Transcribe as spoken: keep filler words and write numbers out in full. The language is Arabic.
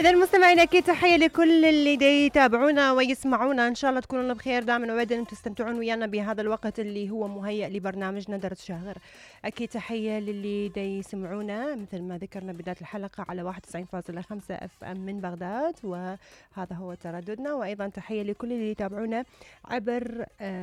إذا المستمعين أكيد تحية لكل اللي دي يتابعونا ويسمعونا، إن شاء الله تكونوا بخير دائما وأبدا، أن تستمتعون ويانا بهذا الوقت اللي هو مهيأ لبرنامجنا درس شاغر. أكيد تحية للي دي يسمعونا مثل ما ذكرنا بداية الحلقة على واحد وتسعين فاصلة خمسة اف ام من بغداد، وهذا هو ترددنا. وأيضا تحية لكل اللي يتابعونا عبر